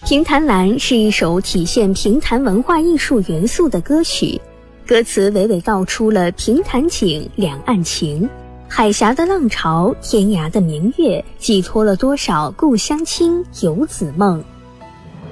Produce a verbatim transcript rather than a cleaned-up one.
评弹蓝是一首体现评弹文化艺术元素的歌曲，歌词娓娓道出了评弹景、两岸情，海峡的浪潮，天涯的明月，寄托了多少故乡情、游子梦。